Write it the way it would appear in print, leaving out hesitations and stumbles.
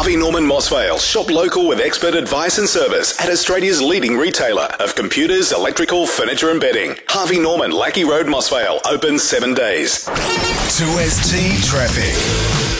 Harvey Norman Mossvale. Shop local with expert advice and service at Australia's leading retailer of computers, electrical, furniture and bedding. Harvey Norman, Lackey Road, Mossvale. Open 7 days. 2ST Traffic.